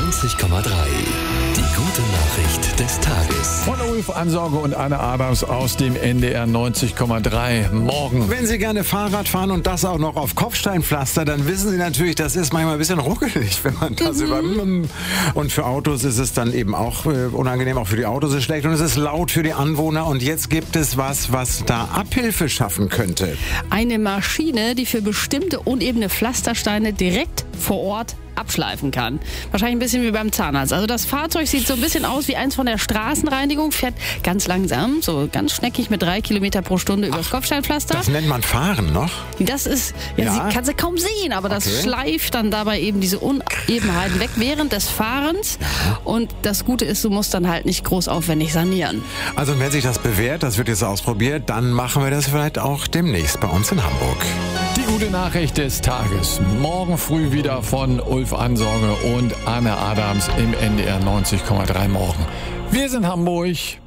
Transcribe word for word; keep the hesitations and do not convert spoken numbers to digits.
neunzig Komma drei. Die gute Nachricht des Tages. Von Ulf Ansorge und Anne Adams aus dem N D R neunzig Komma drei. Morgen. Wenn Sie gerne Fahrrad fahren und das auch noch auf Kopfsteinpflaster, dann wissen Sie natürlich, das ist manchmal ein bisschen ruckelig, wenn man das mhm. über... Und für Autos ist es dann eben auch äh, unangenehm, auch für die Autos ist es schlecht und es ist laut für die Anwohner. Und jetzt gibt es was, was da Abhilfe schaffen könnte. Eine Maschine, die für bestimmte unebene Pflastersteine direkt vor Ort abschleifen kann. Wahrscheinlich ein bisschen wie beim Zahnarzt. Also das Fahrzeug sieht so ein bisschen aus wie eins von der Straßenreinigung, fährt ganz langsam, so ganz schneckig mit drei Kilometer pro Stunde übers Ach, Kopfsteinpflaster. Das nennt man Fahren noch? Das ist, ja, Ja. sie kann sie kaum sehen, aber das Okay. schleift dann dabei eben diese Unebenheiten weg während des Fahrens. Und das Gute ist, du musst dann halt nicht groß aufwendig sanieren. Also wenn sich das bewährt, das wird jetzt ausprobiert, dann machen wir das vielleicht auch demnächst bei uns in Hamburg. Die gute Nachricht des Tages. Morgen früh wieder von Ulf Ansorge und Anne Adams im N D R neunzig Komma drei morgen. Wir sind Hamburg.